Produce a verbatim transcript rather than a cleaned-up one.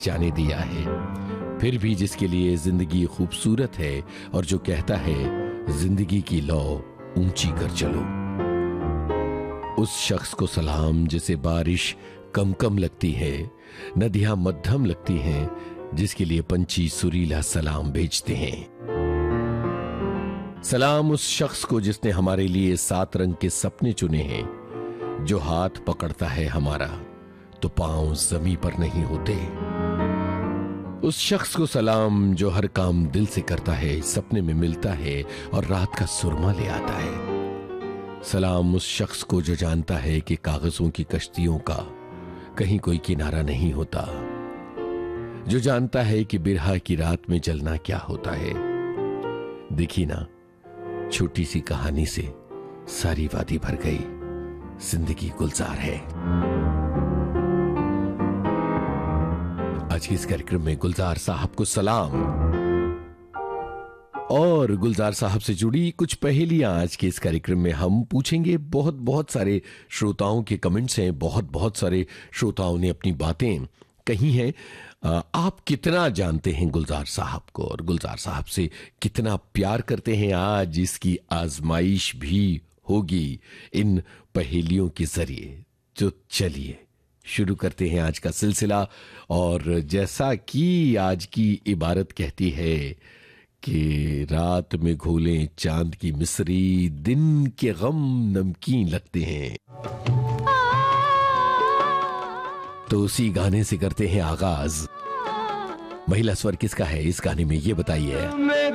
जाने दिया है, फिर भी जिसके लिए जिंदगी खूबसूरत है और जो कहता है जिंदगी की लौ ऊंची कर चलो। उस शख्स को सलाम जिसे बारिश कम कम लगती है, नदियां मध्यम लगती हैं, जिसके लिए पंछी सुरीला सलाम भेजते हैं। सलाम उस शख्स को जिसने हमारे लिए सात रंग के सपने चुने हैं, जो हाथ पकड़ता है हमारा तो पांव जमीन पर नहीं होते। उस शख्स को सलाम जो हर काम दिल से करता है, सपने में मिलता है और रात का सुरमा ले आता है। सलाम उस शख्स को जो जानता है कि कागजों की कश्तियों का कहीं कोई किनारा नहीं होता, जो जानता है कि बिरहा की रात में जलना क्या होता है। देखी ना, छोटी सी कहानी से सारी वादी भर गई, जिंदगी गुलजार है। आज के इस कार्यक्रम में गुलजार साहब को सलाम और गुलजार साहब से जुड़ी कुछ पहेलियां आज के इस कार्यक्रम में हम पूछेंगे। बहुत बहुत सारे श्रोताओं के कमेंट्स हैं, बहुत बहुत सारे श्रोताओं ने अपनी बातें कही हैं। आप कितना जानते हैं गुलजार साहब को और गुलजार साहब से कितना प्यार करते हैं, आज इसकी आजमाइश भी होगी इन पहेलियों के जरिए। तो चलिए शुरू करते हैं आज का सिलसिला। और जैसा कि आज की इबारत कहती है कि रात में घोलें चांद की मिसरी, दिन के गम नमकीन लगते हैं, तो उसी गाने से करते हैं आगाज। महिला स्वर किसका है इस गाने में, ये बताइए।